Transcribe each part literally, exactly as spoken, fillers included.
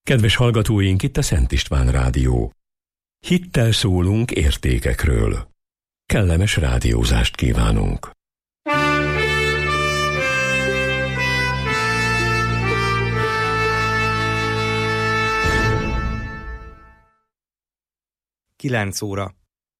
Kedves hallgatóink, itt a Szent István Rádió. Hittel szólunk értékekről. Kellemes rádiózást kívánunk. Kilenc óra.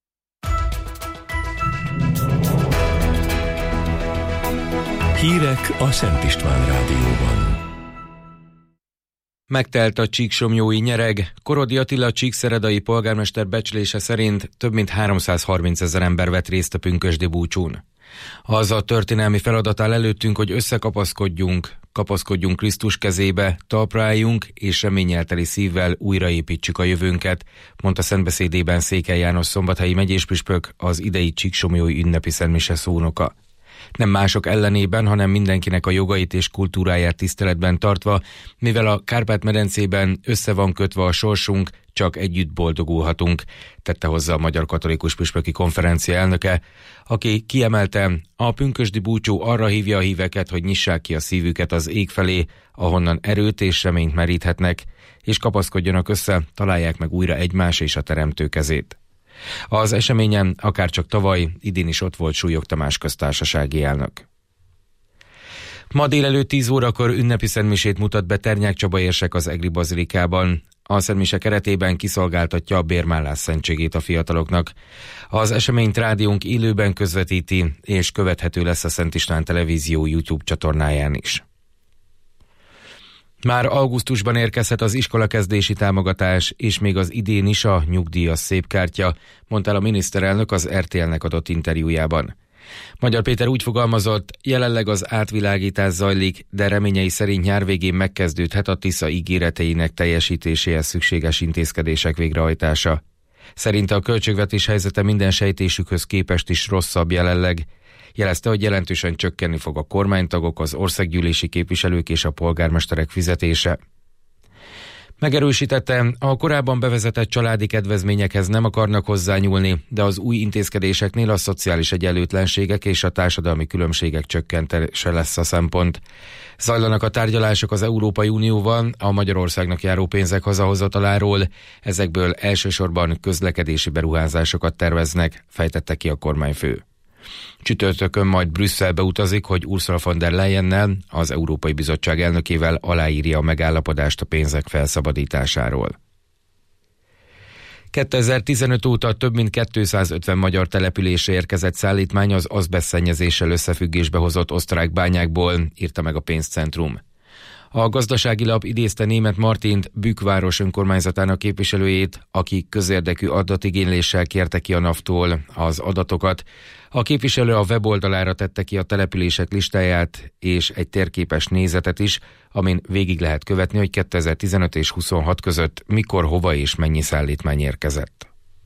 Hírek a Szent István Rádióban. Megtelt a csíksomlyói nyereg. Korodi Attila csíkszeredai polgármester becslése szerint több mint háromszázharminc ezer ember vett részt a pünkösdi búcsún. Az a történelmi feladat áll előttünk, hogy összekapaszkodjunk, kapaszkodjunk Krisztus kezébe, talpra álljunk és reményelteli szívvel újraépítsük a jövőnket, mondta szentbeszédében Székely János szombathelyi megyéspüspök, az idei csíksomlyói ünnepi szentmise szónoka. Nem mások ellenében, hanem mindenkinek a jogait és kultúráját tiszteletben tartva, mivel a Kárpát-medencében össze van kötve a sorsunk, csak együtt boldogulhatunk, tette hozzá a Magyar Katolikus Püspöki Konferencia elnöke, aki kiemelte, a pünkösdi búcsú arra hívja a híveket, hogy nyissák ki a szívüket az ég felé, ahonnan erőt és reményt meríthetnek, és kapaszkodjanak össze, találják meg újra egymás és a Teremtő kezét. Az eseményen akárcsak tavaly, idén is ott volt Súlyog Tamás köztársasági elnök. Ma délelőtt tíz órakor ünnepi szentmisét mutat be Ternyák Csaba érsek az Egri bazilikában. A szentmise keretében kiszolgáltatja a bérmállás szentségét a fiataloknak. Az eseményt rádiónk élőben közvetíti, és követhető lesz a Szent István Televízió YouTube csatornáján is. Már augusztusban érkezhet az iskolakezdési támogatás, és még az idén is a nyugdíjas szépkártya, mondta el a miniszterelnök az er té el-nek adott interjújában. Magyar Péter úgy fogalmazott, jelenleg az átvilágítás zajlik, de reményei szerint nyár végén megkezdődhet a Tisza ígéreteinek teljesítéséhez szükséges intézkedések végrehajtása. Szerinte a költségvetés helyzete minden sejtésükhöz képest is rosszabb jelenleg. Jelezte, hogy jelentősen csökkenni fog a kormánytagok, az országgyűlési képviselők és a polgármesterek fizetése. Megerősítette, a korábban bevezetett családi kedvezményekhez nem akarnak hozzányúlni, de az új intézkedéseknél a szociális egyenlőtlenségek és a társadalmi különbségek csökkentése lesz a szempont. Zajlanak a tárgyalások az Európai Unióval a Magyarországnak járó pénzek hazahozataláról, ezekből elsősorban közlekedési beruházásokat terveznek, fejtette ki a kormányfő. Csütörtökön majd Brüsszelbe utazik, hogy Ursula von der Leyennel, az Európai Bizottság elnökével aláírja a megállapodást a pénzek felszabadításáról. kétezer-tizenöt óta több mint kétszázötven magyar településre érkezett szállítmány az azbesztszennyezéssel összefüggésbe hozott osztrák bányákból, írta meg a Pénzcentrum. A Gazdasági Lap idézte Németh Martint, Bükk város önkormányzatának képviselőjét, aki közérdekű adatigényléssel kérte ki a NAV-tól az adatokat. A képviselő a weboldalára tette ki a települések listáját és egy térképes nézetet is, amin végig lehet követni, hogy kétezer-tizenöt és huszonhat között mikor, hova és mennyi szállítmány érkezett.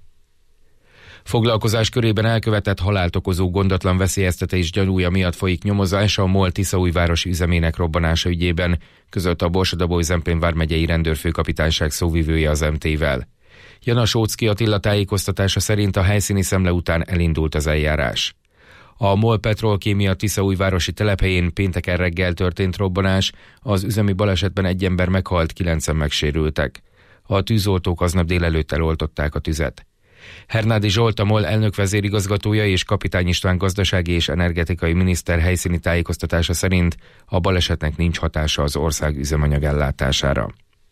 Foglalkozás körében elkövetett halált okozó gondatlan veszélyeztetés gyanúja miatt folyik nyomozás a MOL Tiszaújvárosi üzemének robbanása ügyében, közölte a Borsod-Abaúj-Zemplén vármegyei rendőrfőkapitányság szóvivője az em té-vel. Jana Sóczky Attila tájékoztatása szerint a helyszíni szemle után elindult az eljárás. A MOL Petrolkémia Tiszaújvárosi telephelyén pénteken reggel történt robbanás, az üzemi balesetben egy ember meghalt, kilencen megsérültek. A tűzoltók aznap délelőtt eloltották a tüzet. Hernádi Zsolt, a MOL elnök vezérigazgatója és Kapitány István gazdasági és energetikai miniszter helyszíni tájékoztatása szerint a balesetnek nincs hatása az ország üzemanyag ellátására.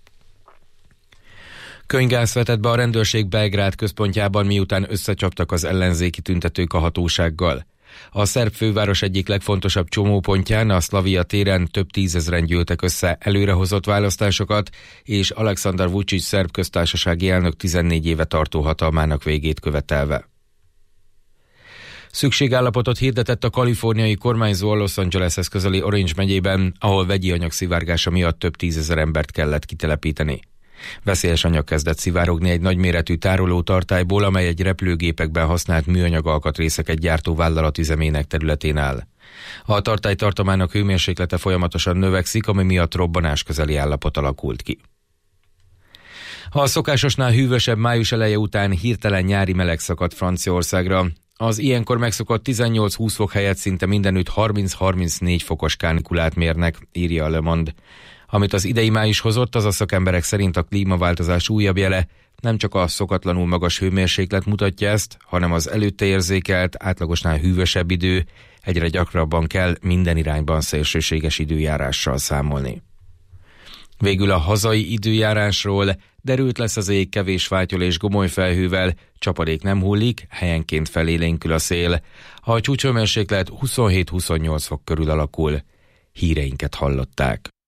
Könygáz vetett be a rendőrség Belgrád központjában, miután összecsaptak az ellenzéki tüntetők a hatósággal. A szerb főváros egyik legfontosabb csomópontján, a Szlavia téren több tízezren gyűltek össze előrehozott választásokat, és Aleksandar Vučić szerb köztársasági elnök tizennégy éve tartó hatalmának végét követelve. Szükségállapotot hirdetett a kaliforniai kormányzó a Los Angeleshez közeli Orange megyében, ahol vegyi anyag szivárgása miatt több tízezer embert kellett kitelepíteni. Veszélyes anyag kezdett szivárogni egy nagyméretű tároló tartályból, amely egy repülőgépekben használt műanyag alkatrészeket gyártó vállalat üzemének területén áll. A tartály tartomának hőmérséklete folyamatosan növekszik, ami miatt robbanás közeli állapot alakult ki. A szokásosnál hűvösebb május eleje után hirtelen nyári meleg szakadt Franciaországra. Az ilyenkor megszokott tizennyolc-húsz fok helyett szinte mindenütt harminc-harmincnégy fokos kánikulát mérnek, írja a Le Monde. Amit az idei május hozott, az a szakemberek szerint a klímaváltozás újabb jele. Nem csak a szokatlanul magas hőmérséklet mutatja ezt, hanem az előtte érzékelt, átlagosnál hűvösebb idő. Egyre gyakrabban kell minden irányban szélsőséges időjárással számolni. Végül a hazai időjárásról: derült lesz az ég, kevés fátyol és gomoly felhővel, csapadék nem hullik, helyenként felélénkül a szél. A csúcshőmérséklet huszonhét-huszonnyolc fok körül alakul. Híreinket hallották.